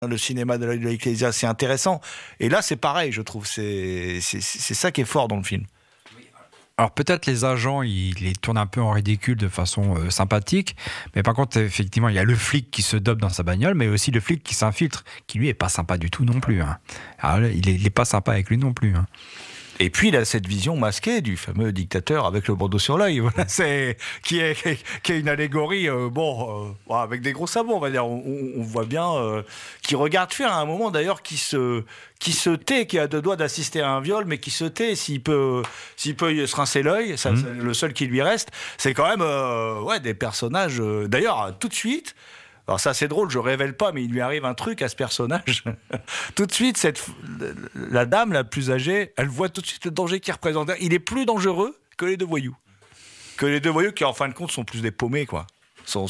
Le cinéma de l'Ecclésia, c'est intéressant. Et là, c'est pareil, je trouve. C'est ça qui est fort dans le film. Alors peut-être les agents, ils les tournent un peu en ridicule de façon sympathique, mais par contre, effectivement, il y a le flic qui se dope dans sa bagnole, mais aussi le flic qui s'infiltre, qui lui est pas sympa du tout non plus. Hein. Alors, il est pas sympa avec lui non plus. Hein. Et puis il a cette vision masquée du fameux dictateur avec le bandeau sur l'œil, voilà, qui est une allégorie, avec des gros sabots, on va dire. On voit bien qui regarde faire à un moment d'ailleurs qui se tait, qui a deux doigts d'assister à un viol, mais qui se tait s'il peut se rincer l'œil. C'est le seul qui lui reste. C'est quand même des personnages. D'ailleurs, tout de suite. Alors ça c'est drôle, je révèle pas, mais il lui arrive un truc à ce personnage. Tout de suite, la dame la plus âgée, elle voit tout de suite le danger qu'il représente. Il est plus dangereux que les deux voyous. Qui en fin de compte sont plus des paumés, quoi. Sont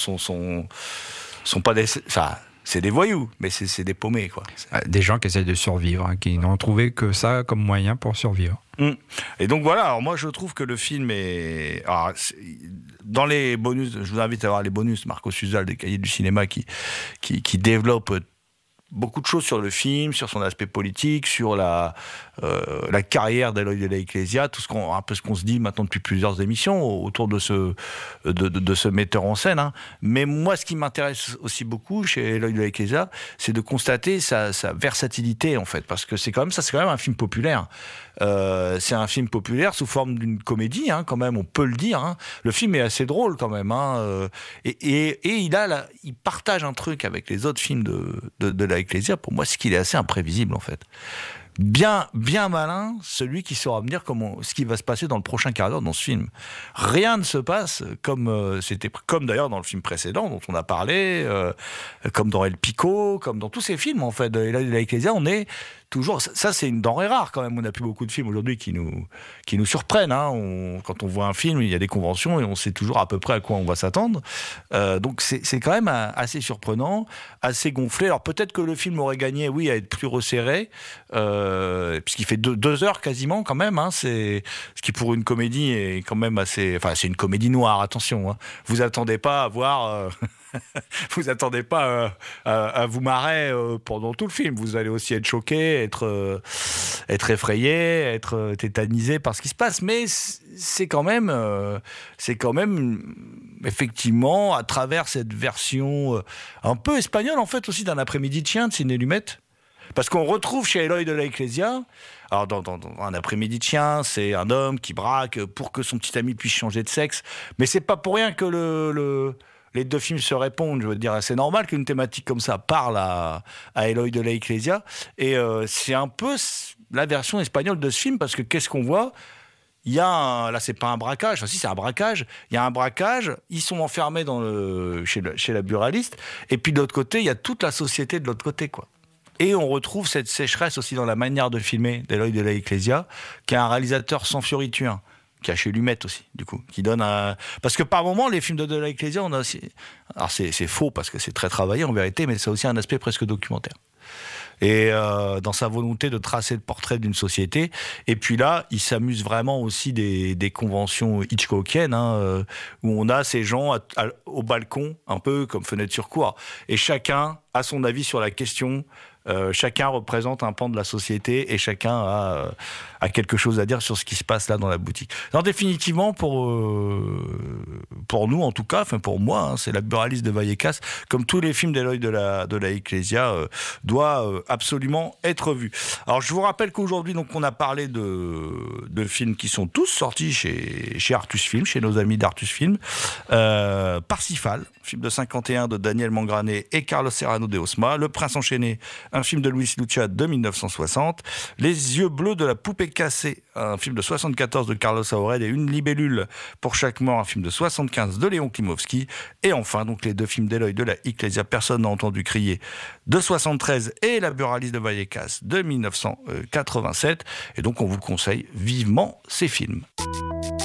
pas des... Enfin, c'est des voyous, mais c'est des paumés, quoi. Des gens qui essaient de survivre, hein, qui n'ont trouvé que ça comme moyen pour survivre. Et donc voilà, alors moi je trouve que le film est... dans les bonus, je vous invite à voir les bonus Marco Suzal des Cahiers du cinéma qui développe beaucoup de choses sur le film, sur son aspect politique, sur la carrière d'Eloy de la Iglesia, un peu ce qu'on se dit maintenant depuis plusieurs émissions autour de ce metteur en scène. Hein. Mais moi, ce qui m'intéresse aussi beaucoup chez Eloy de la Iglesia, c'est de constater sa versatilité, en fait, parce que c'est quand même un film populaire. C'est un film populaire sous forme d'une comédie, hein, quand même, on peut le dire. Hein. Le film est assez drôle quand même, hein, et il partage un truc avec les autres films de la Ecclésia. Pour moi, c'est qu'il est assez imprévisible en fait. Bien malin, celui qui saura me dire ce qui va se passer dans le prochain quart d'heure dans ce film. Rien ne se passe comme d'ailleurs dans le film précédent dont on a parlé, comme dans El Pico, comme dans tous ces films en fait de la Ecclésia. On est toujours, ça c'est une denrée rare quand même. On n'a plus beaucoup de films aujourd'hui qui nous surprennent. Hein. Quand on voit un film, il y a des conventions et on sait toujours à peu près à quoi on va s'attendre. Donc c'est quand même assez surprenant, assez gonflé. Alors peut-être que le film aurait gagné, oui, à être plus resserré, puisqu'il fait 2 heures quasiment quand même. Hein. Ce qui pour une comédie est quand même assez. Enfin, c'est une comédie noire. Attention, hein. Vous attendez pas à voir. Vous attendez pas à vous marrer pendant tout le film. Vous allez aussi être choqué, être effrayé, être tétanisé par ce qui se passe. Mais c'est quand même effectivement à travers cette version un peu espagnole en fait aussi d'un après-midi de chien de Sidney Lumet. Parce qu'on retrouve chez Eloy de la Iglesia, alors dans un après-midi de chien, c'est un homme qui braque pour que son petit ami puisse changer de sexe. Mais c'est pas pour rien que les deux films se répondent. Je veux dire, c'est normal qu'une thématique comme ça parle à Eloy de la Iglesia. Et c'est un peu la version espagnole de ce film, parce que qu'est-ce qu'on voit ? Il y a là, c'est pas un braquage. Enfin, si, c'est un braquage. Il y a un braquage. Ils sont enfermés chez la buraliste. Et puis de l'autre côté, il y a toute la société de l'autre côté, quoi. Et on retrouve cette sécheresse aussi dans la manière de filmer d'Eloy de la Iglesia, qui est un réalisateur sans fioritures, qui a chez Lumet aussi, du coup, qui donne un... Parce que par moments, les films de la Iglesia, on a aussi... Alors c'est faux, parce que c'est très travaillé en vérité, mais c'est aussi un aspect presque documentaire. Et dans sa volonté de tracer le portrait d'une société. Et puis là, il s'amuse vraiment aussi des conventions hitchcockiennes, hein, où on a ces gens au balcon, un peu comme fenêtre sur cour. Et chacun a son avis sur la question. Chacun représente un pan de la société et chacun a quelque chose à dire sur ce qui se passe là dans la boutique. Alors définitivement pour nous en tout cas, enfin pour moi, hein, c'est la buraliste de Vallecas, comme tous les films d'Eloy de la Iglesia, doit absolument être vu. Alors je vous rappelle qu'aujourd'hui donc on a parlé de films qui sont tous sortis chez Artus Film, chez nos amis d'Artus Film. Parsifal, film de 51 de Daniel Mangrané et Carlos Serrano de Osma. Le Prince enchaîné, un film de Luis Lucia de 1960. Les yeux bleus de la poupée cassée, un film de 74 de Carlos Saurel, et Une libellule pour chaque mort, un film de 75 de Léon Klimovski. Et enfin, donc les deux films d'Eloy de la Iglesia, Personne n'a entendu crier, de 73, et La buraliste de Vallecas de 1987. Et donc on vous conseille vivement ces films.